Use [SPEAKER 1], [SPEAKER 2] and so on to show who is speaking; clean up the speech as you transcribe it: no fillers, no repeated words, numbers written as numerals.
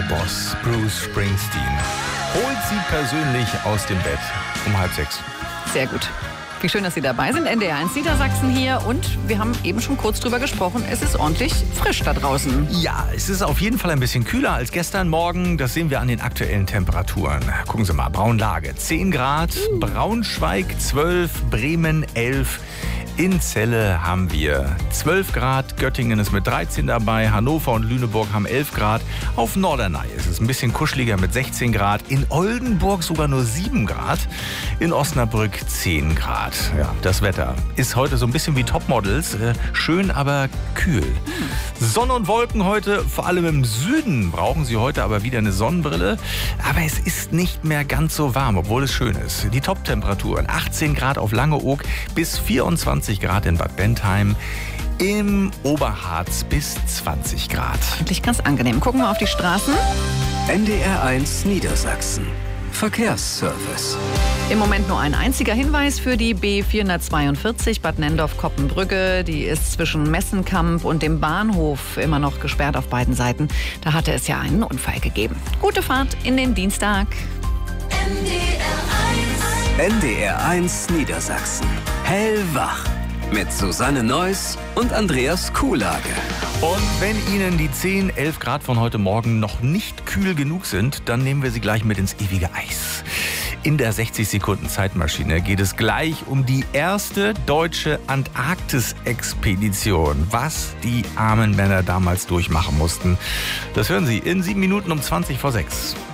[SPEAKER 1] Boss Bruce Springsteen holt sie persönlich aus dem Bett um 5:30.
[SPEAKER 2] Sehr gut. Wie schön, dass Sie dabei sind. NDR 1 Niedersachsen hier. Und wir haben eben schon kurz drüber gesprochen. Es ist ordentlich frisch da draußen.
[SPEAKER 1] Ja, es ist auf jeden Fall ein bisschen kühler als gestern Morgen. Das sehen wir an den aktuellen Temperaturen. Gucken Sie mal, Braunlage 10 Grad, Braunschweig 12, Bremen 11. In Celle haben wir 12 Grad, Göttingen ist mit 13 dabei, Hannover und Lüneburg haben 11 Grad. Auf Norderney ist es ein bisschen kuscheliger mit 16 Grad, in Oldenburg sogar nur 7 Grad, in Osnabrück 10 Grad. Ja, das Wetter ist heute so ein bisschen wie Topmodels, schön, aber kühl. Sonne und Wolken heute, vor allem im Süden brauchen Sie heute aber wieder eine Sonnenbrille. Aber es ist nicht mehr ganz so warm, obwohl es schön ist. Die Top-Temperaturen 18 Grad auf Langeoog bis 24 Grad in Bad Bentheim. Im Oberharz bis 20 Grad.
[SPEAKER 2] Eigentlich ganz angenehm. Gucken wir auf die Straßen.
[SPEAKER 3] NDR 1 Niedersachsen. Verkehrsservice.
[SPEAKER 2] Im Moment nur ein einziger Hinweis für die B442 Bad Nendorf-Koppenbrügge. Die ist zwischen Messenkamp und dem Bahnhof immer noch gesperrt auf beiden Seiten. Da hatte es ja einen Unfall gegeben. Gute Fahrt in den Dienstag.
[SPEAKER 3] NDR 1 Niedersachsen. Hellwach. Mit Susanne Neuss und Andreas Kuhlage.
[SPEAKER 1] Und wenn Ihnen die 10, 11 Grad von heute Morgen noch nicht kühl genug sind, dann nehmen wir Sie gleich mit ins ewige Eis. In der 60-Sekunden-Zeitmaschine geht es gleich um die erste deutsche Antarktis-Expedition. Was die armen Männer damals durchmachen mussten. Das hören Sie in 7 Minuten um 20 vor 6.